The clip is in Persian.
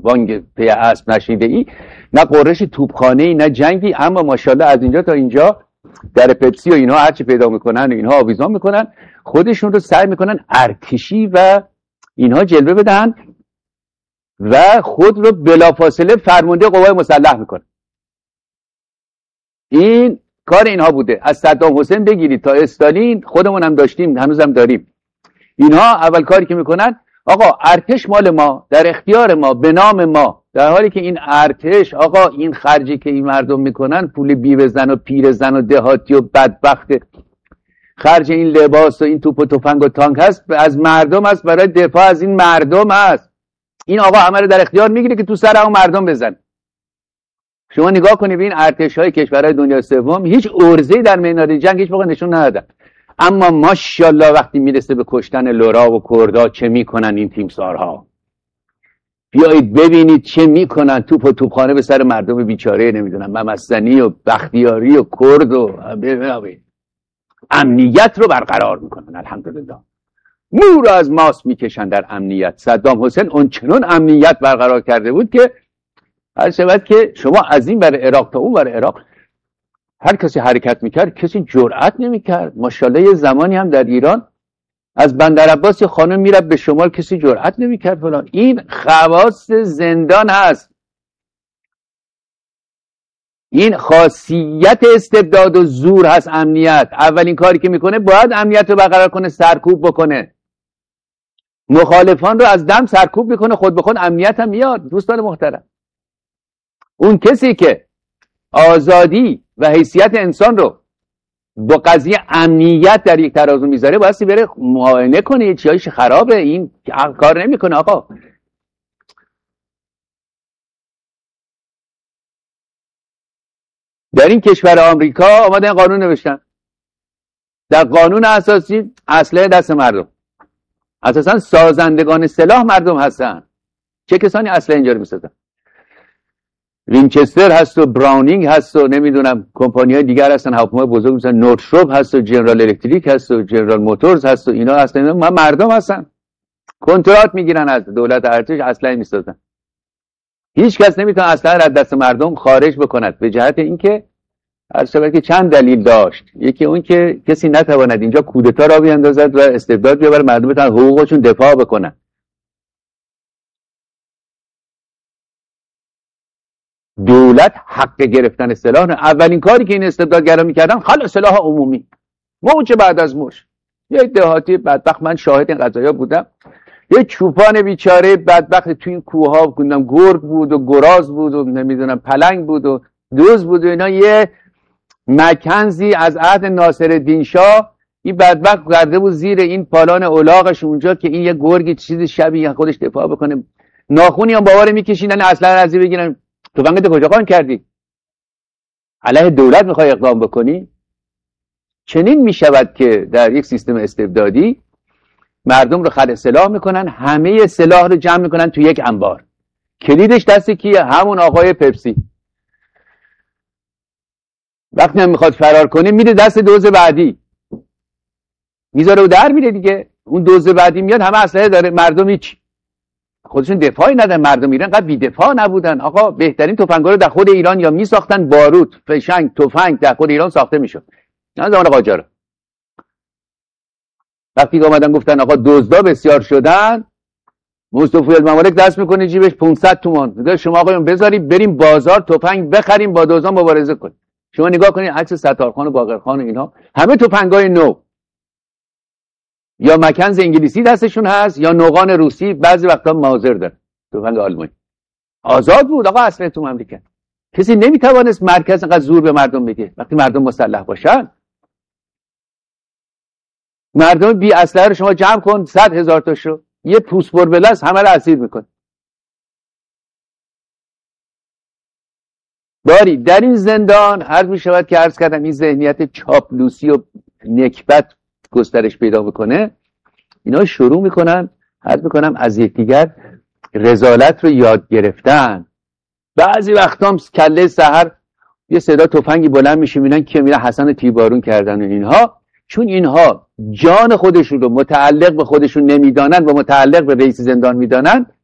بانگ پی اسب نشنیده ای، نه قررش توپخانه‌ای نه جنگی، اما ماشاءالله از اینجا تا اینجا در پپسی و اینها هرچی پیدا میکنن و اینها آویزان میکنن، خودشون رو سعی میکنن ارتشی و اینها جلوه بدن و خود رو بلافاصله فرمانده قوای مسلح میکنن. این کار اینها بوده. از صدام حسین بگیرید تا استالین، خودمون هم داشتیم، هنوزم داریم. اینها اول کاری که میکنن، آقا ارتش مال ما، در اختیار ما، به نام ما، در حالی که این ارتش، آقا این خرجی که این مردم میکنن، پول بیوه‌زن و پیرزن و دهاتی و بدبخت، خرج این لباس و این توپ و تفنگ و تانک هست، از مردم هست، برای دفاع از این مردم هست. این آقا همه رو در اختیار میگیره که تو سر اون مردم بزن. شما نگاه کنید به این ارتش‌های کشورهای دنیا سوم، هیچ عرضه‌ای در میدان جنگ هیچ موقع نشون ندادن، اما ماشاءالله وقتی میرسه به کشتن لورا و کردا چه میکنن این تیمسارها. بیایید ببینید چه میکنن، توپ و توپخانه به سر مردم بیچاره، نمیدونم ممسنی و بختیاری و کرد و امنیت رو برقرار میکنن. الحمدلله مو رو از ماست میکشن در امنیت. صدام حسین اون چنون امنیت برقرار کرده بود که هر شود که شما از این بر عراق تا اون بر عراق هر کسی حرکت میکرد کسی جرأت نمیکرد. ماشاءالله یه زمانی هم در ایران از بندر عباس خانم میرفت به شمال، کسی جرأت نمیکرد فلان. این خواص زندان هست، این خاصیت استبداد و زور هست. امنیت اولین کاری که میکنه باید امنیت رو برقرار کنه، سرکوب بکنه، مخالفان رو از دم سرکوب میکنه، خود به خود امنیت هم میاد. دوستان محترم، اون کسی که آزادی و حیثیت انسان رو با قضیه امنیت در یک ترازو میذاره، بایستی بره معاینه کنه یه چیزایش خرابه. این کار نمیکنه. آقا در این کشور آمریکا آمدن قانون نوشتن، در قانون اساسی اسلحه دست مردم، اساسا سازندگان سلاح مردم هستن. چه کسانی اسلحه اینجا رو میسازن؟ وینچستر هست و براونینگ هست و نمیدونم کمپانی‌های دیگر هستن، هواپیمای بزرگ مثلا نورتروپ هست و جنرال الکتریک هست و جنرال موتورز هست و اینا هستن. ما مردم هستن، کنترات میگیرن از دولت، ارتش اسلحه میسازن. هیچ کس نمیتونه اسلحه از دست مردم خارج بکند، به جهت اینکه البته که چند دلیل داشت. یکی اون که کسی نتواند اینجا کودتا را بیاندازد و استبداد بیاورد، مردم بتونن حقوقشون دفاع بکنن. دولت حق گرفتن سلاح، اولین کاری که این استبدادگرا میکردن خلع سلاح عمومی، موج بعد از موج. یه دهاتی بدبخت، من شاهد این قضایا بودم، یه چوپان بیچاره بدبخت تو این کوه‌ها گفتم گرگ بود و گراز بود و نمیدونم پلنگ بود و دوز بود و اینا، یه مکنزی از عهد ناصرالدین شاه این بدبخت کرده بود زیر این پالان الاغش اونجا که این یه گرگی چیزی شبیه خودش دفاع بکنه. ناخونی هم باور میکشیدن اصلا ارزی بگیرن. تو فنگت کجا قان کردی؟ علیه دولت میخوای اقدام بکنی؟ چنین میشود که در یک سیستم استبدادی مردم رو خلع سلاح میکنن، همه سلاح رو جمع میکنن تو یک انبار. کلیدش دست کیه؟ همون آقای پپسی. وقتی هم میخواد فرار کنه میده دست دوز بعدی، میذاره و در میره دیگه. اون دوز بعدی میاد همه اسلحه داره، مردم هیچ، خودشون دفاعی ندارن. مردم ایران قد بی دفاع نبودن. آقا بهترین تفنگا رو در خود ایران یا میساختن، باروت، فشنگ، تفنگ در خود ایران ساخته میشد. نه زمان قاجار. وقتی که اومدن گفتن آقا دزدا بسیار شدن، مصطفی الممالک دست میکنه جیبش 500 تومان میگه شما آقایون بذاری بریم بازار تفنگ بخریم با دزدان مبارزه کنیم. شما نگاه کنید عکس ستارخان و باقرخان و اینها، همه تفنگای نو، یا مکنز انگلیسی دستشون هست یا نوغان روسی، بعضی وقتا ماوزر داره، تفنگ آلمانی. آزاد بود آقا اصلا تو مملکت. کسی نمیتوانست مرکز انقدر زور به مردم بگه. وقتی مردم مسلح باشن، مردم بی اسلحه رو شما جمع کن 100,000 تاشو، یه پوست بربلس همه رو اسیر میکنه. باری در این زندان عرض می شود که عرض کردم این ذهنیت چاپلوسی و نکبت گسترش پیدا بکنه. اینا شروع میکنن عرض میکنم از یکدیگر رذالت رو یاد گرفتن. بعضی وقتا هم کله سحر یه صدا تفنگی بلند میشه، میبینن که میره حسن تیربارون کردن و اینها. چون اینها جان خودشون رو متعلق به خودشون نمیدانن و متعلق به رئیس زندان میدانن،